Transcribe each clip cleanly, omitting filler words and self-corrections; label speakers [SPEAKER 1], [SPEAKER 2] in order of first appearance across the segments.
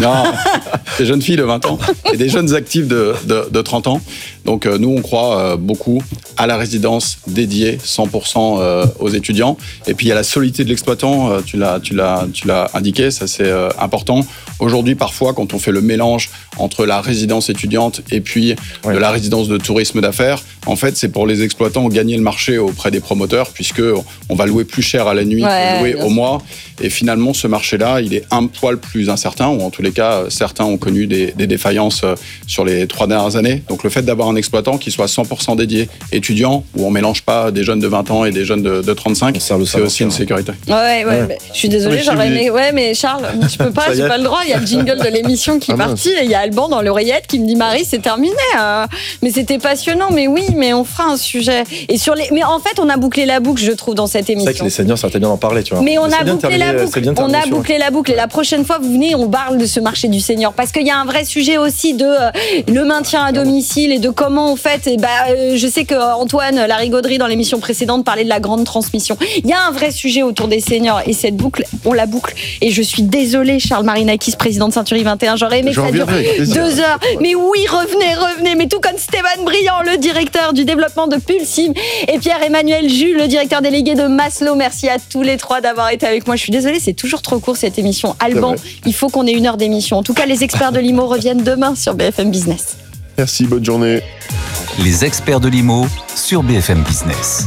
[SPEAKER 1] Non, des jeunes filles de 20 ans et des jeunes actifs de 30 ans. Donc nous, on croit beaucoup à la résidence dédiée 100% aux étudiants. Et puis il y a la solidité de l'exploitant, tu l'as indiqué, ça c'est important. Aujourd'hui, parfois, quand on fait le mélange entre la résidence étudiante et puis de la résidence de tourisme d'affaires, en fait, c'est pour les exploitants gagner le marché auprès des promoteurs, puisque on va louer plus cher à la nuit que louer au mois. Et finalement, ce marché-là, il est un poil plus incertain, ou en tous les cas, certains ont connu des défaillances sur les 3 dernières années. Donc le fait d'avoir un exploitant qui soit 100% dédié étudiant, où on ne mélange pas des jeunes de 20 ans et des jeunes de 35, c'est aussi une sécurité.
[SPEAKER 2] Ouais. Je suis désolée, j'aurais aimé... Ouais, mais Charles, je peux pas, j'ai pas le droit. Il y a le jingle de l'émission qui est parti, et il y a Alban dans l'oreillette qui me dit « Marie, c'est terminé ». Mais c'était passionnant, mais oui, mais on fera un sujet. Et mais en fait, on a bouclé la boucle, je trouve, dans cette émission.
[SPEAKER 3] C'est vrai que les seniors, ça bien d'en parler, tu vois.
[SPEAKER 2] Mais on a bouclé la boucle. On a bouclé la boucle. Et la prochaine fois, vous venez, on parle de ce marché du senior. Parce qu'il y a un vrai sujet aussi de le maintien à domicile et de comment on fait. Je sais qu'Antoine Larigauderie, dans l'émission précédente, parlait de la grande transmission. Il y a un vrai sujet autour des seniors. Et cette boucle, on la boucle. Et je suis désolée, Charles Marinakis, président de Century 21. J'aurais aimé que ça dure 2 heures. Mais oui, revenez. Mais tout comme Stéphane Briand, le directeur du développement de Pulsim, et Pierre-Emmanuel Jules, le directeur délégué de Maslow. Merci à tous les 3 d'avoir été avec moi. Je suis désolée, c'est toujours trop court cette émission. Alban, il faut qu'on ait 1 heure d'émission. En tout cas, les experts de l'IMO reviennent demain sur BFM Business.
[SPEAKER 4] Merci, bonne journée.
[SPEAKER 5] Les experts de l'IMO sur BFM Business.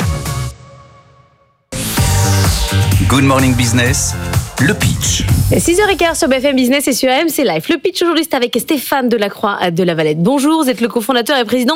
[SPEAKER 5] Good Morning Business, le pitch.
[SPEAKER 6] 6h15 sur BFM Business et sur AMC Live. Le pitch aujourd'hui, c'est avec Stéphane Delacroix de La Valette. Bonjour, vous êtes le cofondateur et président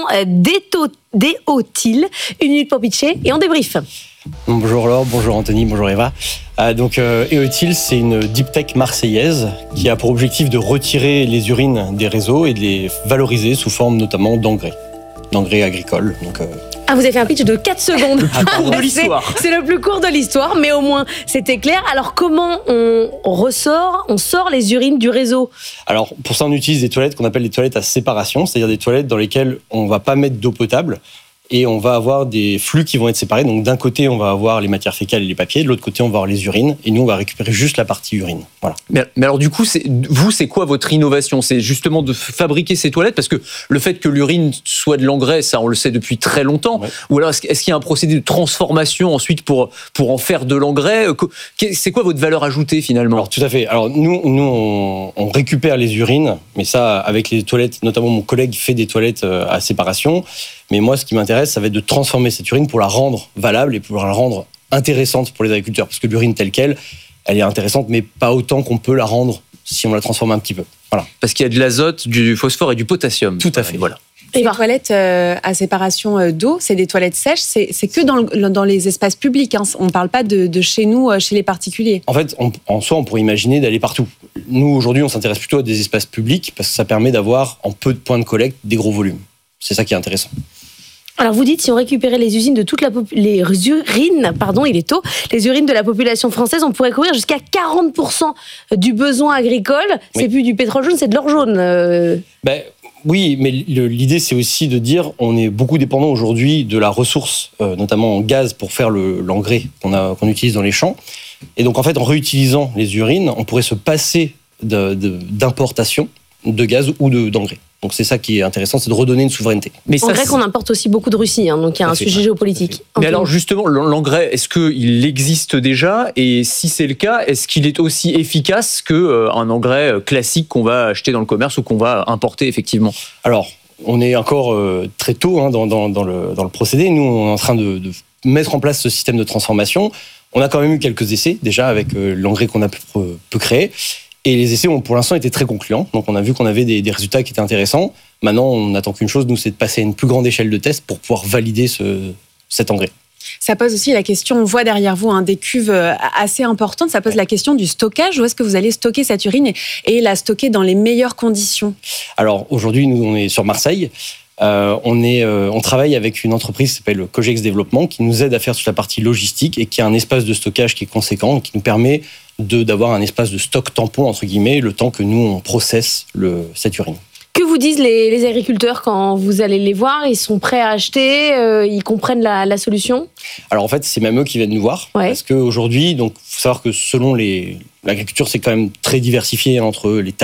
[SPEAKER 6] d'Eotil. 1 minute pour pitcher et on débrief.
[SPEAKER 7] Bonjour Laure, bonjour Anthony, bonjour Eva. Eotil, c'est une deep tech marseillaise qui a pour objectif de retirer les urines des réseaux et de les valoriser sous forme notamment d'engrais agricoles.
[SPEAKER 6] Vous avez fait un pitch de 4 secondes.
[SPEAKER 7] Le plus court de l'histoire.
[SPEAKER 6] C'est le plus court de l'histoire, mais au moins c'était clair. Alors comment on sort les urines du réseau ?
[SPEAKER 7] Alors pour ça, on utilise des toilettes qu'on appelle des toilettes à séparation, c'est-à-dire des toilettes dans lesquelles on ne va pas mettre d'eau potable. Et on va avoir des flux qui vont être séparés. Donc d'un côté, on va avoir les matières fécales et les papiers. De l'autre côté, on va avoir les urines. Et nous, on va récupérer juste la partie urine. Voilà.
[SPEAKER 3] Mais alors du coup, c'est quoi votre innovation ? C'est justement de fabriquer ces toilettes ? Parce que le fait que l'urine soit de l'engrais, ça on le sait depuis très longtemps. Ouais. Ou alors est-ce qu'il y a un procédé de transformation ensuite pour en faire de l'engrais ? C'est quoi votre valeur ajoutée finalement ?
[SPEAKER 7] Alors tout à fait. Alors nous on récupère les urines, mais ça avec les toilettes, notamment mon collègue fait des toilettes à séparation. Mais moi, ce qui m'intéresse, ça va être de transformer cette urine pour la rendre valable et pour la rendre intéressante pour les agriculteurs. Parce que l'urine telle qu'elle, elle est intéressante, mais pas autant qu'on peut la rendre si on la transforme un petit peu. Voilà.
[SPEAKER 3] Parce qu'il y a de l'azote, du phosphore et du potassium.
[SPEAKER 7] Tout à fait.
[SPEAKER 3] Voilà.
[SPEAKER 8] Les toilettes à séparation d'eau, c'est des toilettes sèches, c'est que dans les espaces publics. Hein. On ne parle pas de chez nous, chez les particuliers.
[SPEAKER 7] En fait, en soi, on pourrait imaginer d'aller partout. Nous, aujourd'hui, on s'intéresse plutôt à des espaces publics parce que ça permet d'avoir, en peu de points de collecte, des gros volumes. C'est ça qui est intéressant.
[SPEAKER 6] Alors vous dites, si on récupérait les urines de les urines de la population française, on pourrait couvrir jusqu'à 40% du besoin agricole. Oui. C'est plus du pétrole jaune, c'est de l'or jaune.
[SPEAKER 7] Oui, mais l'idée, c'est aussi de dire on est beaucoup dépendant aujourd'hui de la ressource, notamment en gaz, pour faire l'engrais qu'on utilise dans les champs. Et donc, en fait, en réutilisant les urines, on pourrait se passer d'importation de gaz ou d'engrais. Donc c'est ça qui est intéressant, c'est de redonner une souveraineté.
[SPEAKER 6] Mais engrais qu'on importe aussi beaucoup de Russie, donc il y a un sujet géopolitique.
[SPEAKER 3] Mais alors justement, l'engrais, est-ce qu'il existe déjà ? Et si c'est le cas, est-ce qu'il est aussi efficace qu'un engrais classique qu'on va acheter dans le commerce ou qu'on va importer effectivement ?
[SPEAKER 7] Alors, on est encore très tôt dans le procédé. Nous, on est en train de mettre en place ce système de transformation. On a quand même eu quelques essais déjà avec l'engrais qu'on a pu créer. Et les essais ont pour l'instant été très concluants. Donc on a vu qu'on avait des résultats qui étaient intéressants. Maintenant, on n'attend qu'une chose, nous, c'est de passer à une plus grande échelle de tests pour pouvoir valider cet engrais.
[SPEAKER 8] Ça pose aussi la question, on voit derrière vous des cuves assez importantes, ça pose la question du stockage. Où est-ce que vous allez stocker cette urine et la stocker dans les meilleures conditions ?
[SPEAKER 7] Alors aujourd'hui, nous, on est sur Marseille. On travaille avec une entreprise qui s'appelle Cogex Développement qui nous aide à faire toute la partie logistique et qui a un espace de stockage qui est conséquent, qui nous permet d'avoir un espace de stock tampon, entre guillemets, le temps que nous, on processe cette urine.
[SPEAKER 6] Que vous disent les agriculteurs quand vous allez les voir ? Ils sont prêts à acheter ? Ils comprennent la solution ?
[SPEAKER 7] Alors en fait, c'est même eux qui viennent nous voir. Ouais. Parce qu'aujourd'hui, il faut savoir que selon l'agriculture, c'est quand même très diversifié entre les tailles